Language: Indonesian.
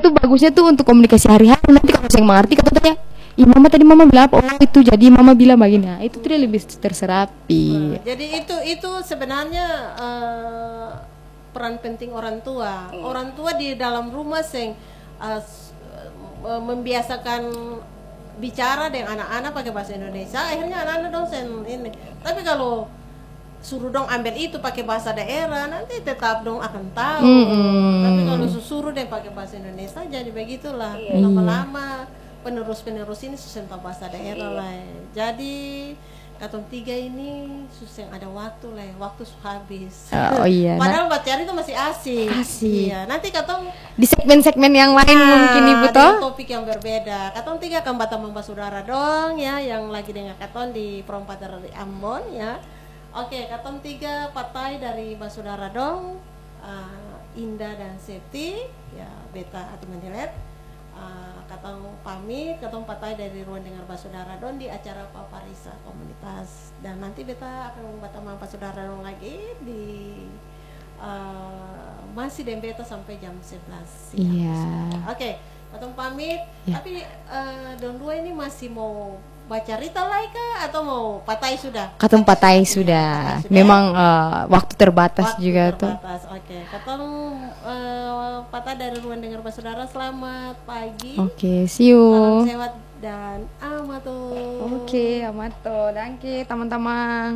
tuh bagusnya tuh untuk komunikasi hari-hari. Nanti kalau saya mengerti kata tanya, ih mama tadi mama bilang apa? Oh itu jadi mama bilang begini. Nah, itu tuh dia lebih terserapi. Jadi itu sebenarnya peran penting orang tua. Orang tua di dalam rumah membiasakan bicara dengan anak-anak pakai bahasa Indonesia, akhirnya anak-anak dong ini. Tapi kalau suruh dong ambil itu pakai bahasa daerah, nanti tetap dong akan tahu. Tapi kalau suruh deh pakai bahasa Indonesia, jadi begitulah. Lama-lama penerus-penerus ini susah tahu bahasa daerah lah. Jadi katong tiga ini susah ada waktu lah, waktu habis. Oh iya. Padahal baca itu masih asik. Iya, nanti katong di segmen-segmen yang lain mungkin Ibu toh. Topik yang berbeda. Katong tiga akan batamang saudara dong ya, yang lagi dengar katong di perempat dari Ambon ya. Oke, katong tiga partai dari Basudara dong, Indah dan Septi, ya Beta atau Mendelet. Katong pamit, katong partai dari Ruang Dengar Basudara dong di acara Paparisa Komunitas. Dan nanti Beta akan batamang Basudara dong lagi di masih dan Beta sampai jam 11 siang. Iya. Oke, katong pamit. Ya. Tapi don dua ini masih mau baca Rita kah atau mau patai sudah? Katong patai sudah. Memang waktu terbatas juga terbatas. Oke. Katong patah dari Ruang Dengar Basudara. Selamat pagi. Oke, see you. Salam sehat dan amato. Oke, amato. Danke teman-teman.